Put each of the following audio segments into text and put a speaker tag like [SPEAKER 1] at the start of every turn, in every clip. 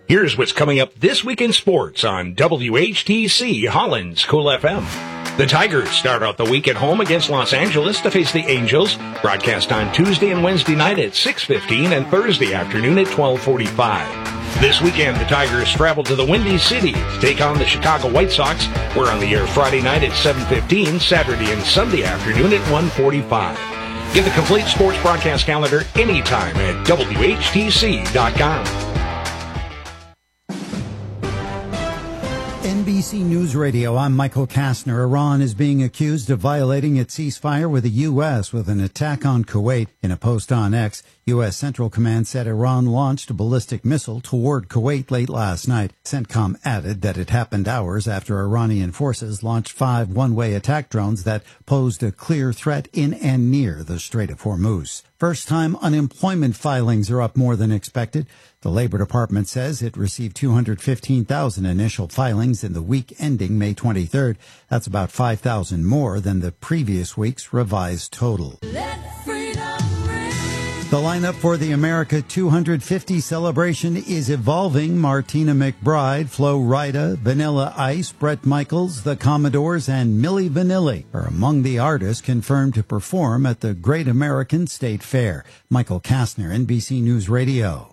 [SPEAKER 1] Here's what's coming up this week in sports on WHTC Holland's Cool FM. The Tigers start out the week at home against Los Angeles to face the Angels. Broadcast on Tuesday and Wednesday night at 6:15 and Thursday afternoon at 12:45. This weekend, the Tigers travel to the Windy City to take on the Chicago White Sox. We're on the air Friday night at 7:15, Saturday and Sunday afternoon at 1:45. Get the complete sports broadcast calendar anytime at WHTC.com.
[SPEAKER 2] NBC News Radio, I'm Michael Kastner. Iran is being accused of violating its ceasefire with the U.S. with an attack on Kuwait. In a post on X, U.S. Central Command said Iran launched a ballistic missile toward Kuwait late last night. CENTCOM added that it happened hours after Iranian forces launched 5 one-way attack drones that posed a clear threat in and near the Strait of Hormuz. First-time unemployment filings are up more than expected. The Labor Department says it received 215,000 initial filings in the week ending May 23rd. That's about 5,000 more than the previous week's revised total. The lineup for the America 250 celebration is evolving. Martina McBride, Flo Rida, Vanilla Ice, Bret Michaels, the Commodores, and Milli Vanilli are among the artists confirmed to perform at the Great American State Fair. Michael Kastner, NBC News Radio.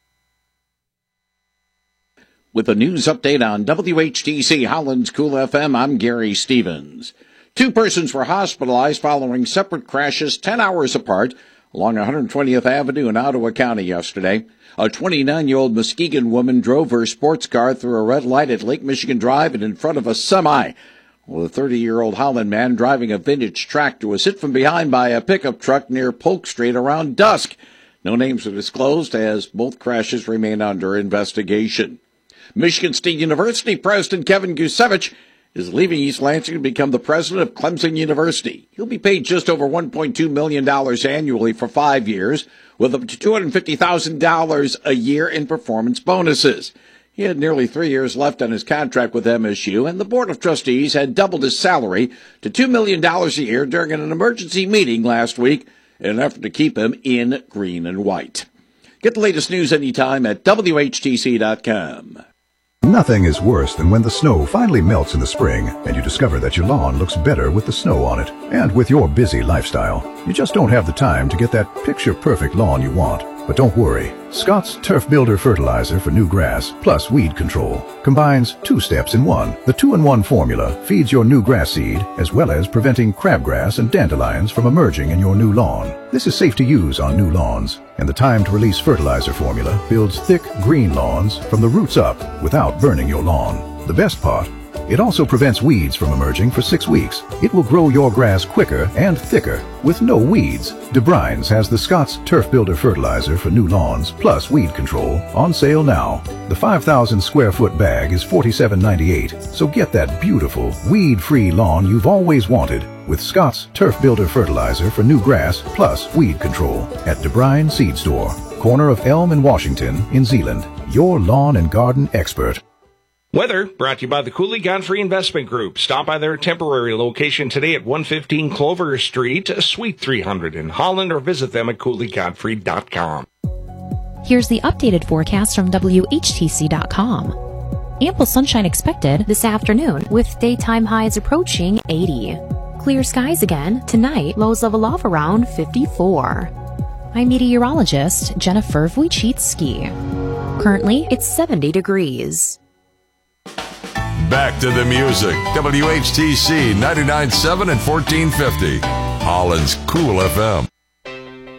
[SPEAKER 3] With a news update on WHTC Holland's Cool FM, I'm Gary Stevens. 2 persons were hospitalized following separate crashes 10 hours apart along 120th Avenue in Ottawa County yesterday. A 29-year-old Muskegon woman drove her sports car through a red light at Lake Michigan Drive and in front of a semi, while a 30-year-old Holland man driving a vintage tractor was hit from behind by a pickup truck near Polk Street around dusk. No names are disclosed as both crashes remain under investigation. Michigan State University President Kevin Gusevich is leaving East Lansing to become the president of Clemson University. He'll be paid just over $1.2 million annually for 5 years, with up to $250,000 a year in performance bonuses. He had nearly 3 years left on his contract with MSU, and the Board of Trustees had doubled his salary to $2 million a year during an emergency meeting last week in an effort to keep him in green and white. Get the latest news anytime at WHTC.com.
[SPEAKER 4] Nothing is worse than when the snow finally melts in the spring and you discover that your lawn looks better with the snow on it. And with your busy lifestyle, you just don't have the time to get that picture-perfect lawn you want. But don't worry. Scott's Turf Builder Fertilizer for new grass plus weed control combines 2 steps in one. The 2-in-1 formula feeds your new grass seed as well as preventing crabgrass and dandelions from emerging in your new lawn. This is safe to use on new lawns, and the time-to-release fertilizer formula builds thick, green lawns from the roots up without burning your lawn. The best part, it also prevents weeds from emerging for 6 weeks. It will grow your grass quicker and thicker with no weeds. DeBrines has the Scott's Turf Builder Fertilizer for new lawns plus weed control on sale now. The 5,000 square foot bag is $47.98, so get that beautiful, weed-free lawn you've always wanted with Scott's Turf Builder Fertilizer for new grass plus weed control at DeBrine Seed Store, corner of Elm and Washington in Zeeland. Your lawn and garden expert.
[SPEAKER 1] Weather brought to you by the Cooley Godfrey Investment Group. Stop by their temporary location today at 115 Clover Street, Suite 300 in Holland, or visit them at CooleyGodfrey.com.
[SPEAKER 5] Here's the updated forecast from WHTC.com. Ample sunshine expected this afternoon, with daytime highs approaching 80. Clear skies again tonight, lows level off around 54. I'm meteorologist Jennifer Wojcicki. Currently, it's 70 degrees.
[SPEAKER 6] Back to the music. WHTC 99.7 and 1450. Holland's Cool FM.